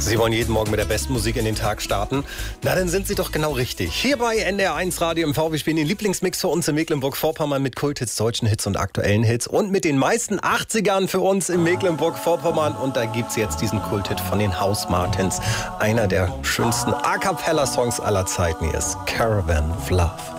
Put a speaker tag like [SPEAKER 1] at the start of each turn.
[SPEAKER 1] Sie wollen jeden Morgen mit der besten Musik in den Tag starten? Na, dann sind Sie doch genau richtig. Hier bei NDR1 Radio MV. Wir spielen den Lieblingsmix für uns in Mecklenburg-Vorpommern mit Kulthits, deutschen Hits und aktuellen Hits und mit den meisten 80ern für uns in Mecklenburg-Vorpommern. Und da gibt's jetzt diesen Kulthit von den House Martins. Einer der schönsten A-Cappella-Songs aller Zeiten. Hier ist Caravan of Love.